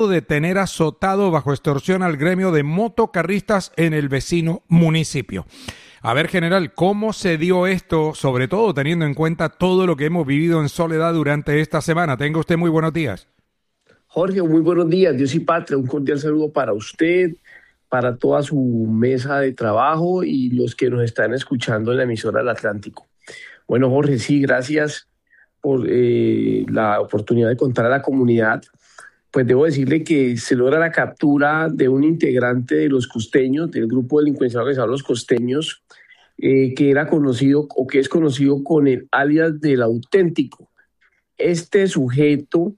de tener azotado bajo extorsión al gremio de motocarristas en el vecino municipio. A ver, general, ¿cómo se dio esto, sobre todo teniendo en cuenta todo lo que hemos vivido en Soledad durante esta semana? Tenga usted muy buenos días. Jorge, muy buenos días. Dios y patria, un cordial saludo para usted, para toda su mesa de trabajo y los que nos están escuchando en la emisora del Atlántico. Bueno, Jorge, sí, gracias por la oportunidad de contar a la comunidad. Pues debo decirle que se logra la captura de un integrante de los costeños, del grupo delincuencial organizado Los Costeños, que era conocido o que es conocido con el alias del Auténtico. Este sujeto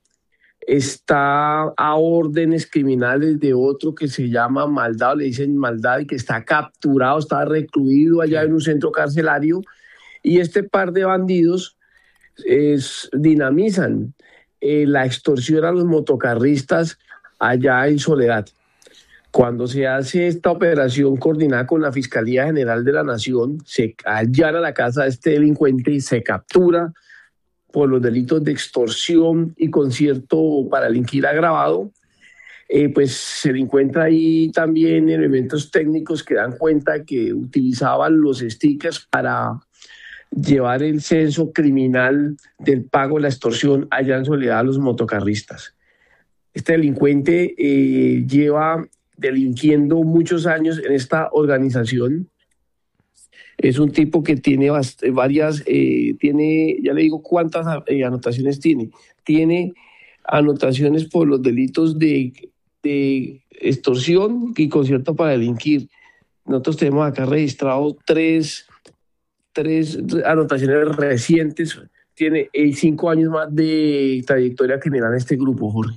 está a órdenes criminales de otro que se llama Maldad, le dicen Maldad, y que está capturado, está recluido allá en un centro carcelario, y este par de bandidos dinamizan la extorsión a los motocarristas allá en Soledad. Cuando se hace esta operación coordinada con la Fiscalía General de la Nación, se allana la casa de este delincuente y se captura por los delitos de extorsión y concierto para delinquir agravado. Pues se le encuentra ahí también elementos técnicos que dan cuenta que utilizaban los stickers para llevar el censo criminal del pago de la extorsión allá en Soledad a los motocarristas. Este delincuente lleva delinquiendo muchos años en esta organización. Es un tipo que tiene varias, tiene, ya le digo cuántas anotaciones tiene. Tiene anotaciones por los delitos de extorsión y concierto para delinquir. Nosotros tenemos acá registrado tres anotaciones recientes. Tiene 5 años más de trayectoria criminal en este grupo, Jorge.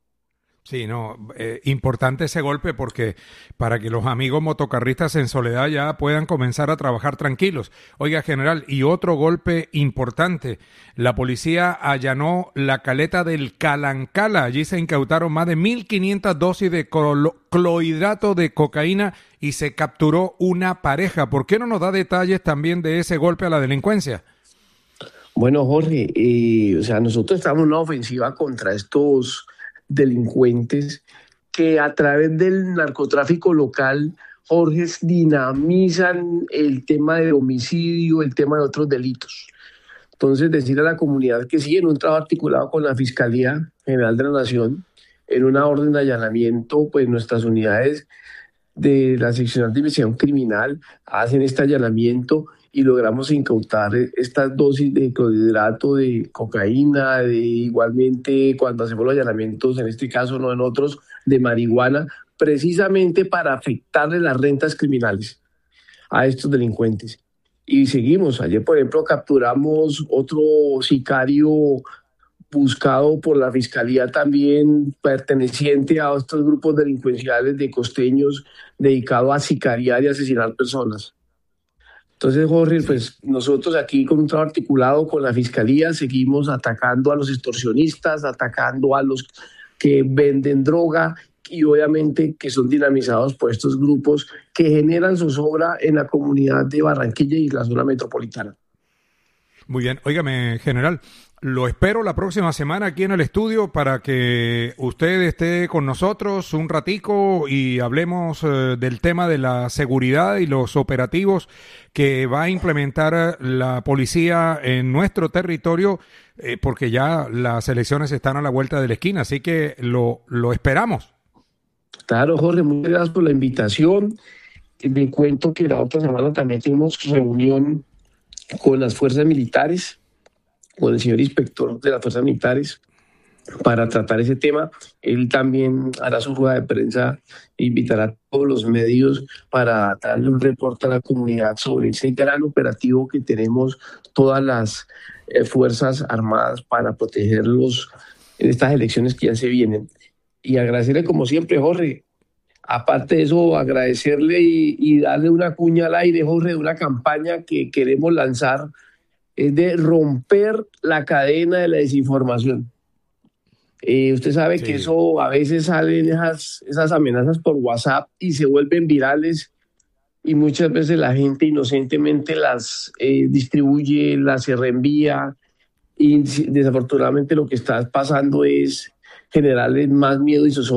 Sí, no, importante ese golpe porque para que los amigos motocarristas en Soledad ya puedan comenzar a trabajar tranquilos. Oiga, general, y otro golpe importante, la policía allanó la caleta del Calancala. Allí se incautaron más de 1.500 dosis de clorhidrato de cocaína y se capturó una pareja. ¿Por qué no nos da detalles también de ese golpe a la delincuencia? Bueno, Jorge, nosotros estamos en una ofensiva contra estos delincuentes que a través del narcotráfico local, Jorge, dinamizan el tema del homicidio, el tema de otros delitos. Entonces, decir a la comunidad que sí, en un trabajo articulado con la Fiscalía General de la Nación, en una orden de allanamiento, pues nuestras unidades de la Seccional de Investigación Criminal hacen este allanamiento y logramos incautar estas dosis de clorhidrato de cocaína, igualmente cuando hacemos los allanamientos, en este caso no en otros, de marihuana, precisamente para afectarle las rentas criminales a estos delincuentes. Y seguimos. Ayer, por ejemplo, capturamos otro sicario buscado por la Fiscalía también perteneciente a estos grupos delincuenciales de costeños dedicados a sicariar y asesinar personas. Entonces, Jorge, pues nosotros aquí con un trabajo articulado con la Fiscalía seguimos atacando a los extorsionistas, atacando a los que venden droga y obviamente que son dinamizados por estos grupos que generan zozobra en la comunidad de Barranquilla y la zona metropolitana. Muy bien. Óigame, general, lo espero la próxima semana aquí en el estudio para que usted esté con nosotros un ratico y hablemos del tema de la seguridad y los operativos que va a implementar la policía en nuestro territorio, porque ya las elecciones están a la vuelta de la esquina, así que lo esperamos. Claro, Jorge, muchas gracias por la invitación. Me cuento que la otra semana también tenemos reunión con las fuerzas militares, con el señor inspector de las fuerzas militares, para tratar ese tema. Él también hará su rueda de prensa e invitará a todos los medios para darle un reporte a la comunidad sobre ese gran operativo que tenemos todas las Fuerzas Armadas para protegerlos en estas elecciones que ya se vienen. Y agradecerle como siempre, Jorge. Aparte de eso, agradecerle y darle una cuña al aire, Jorge, de una campaña que queremos lanzar, es de romper la cadena de la desinformación. Usted sabe que eso a veces salen esas amenazas por WhatsApp y se vuelven virales y muchas veces la gente inocentemente las distribuye, las reenvía y desafortunadamente lo que está pasando es generarles más miedo y zozobra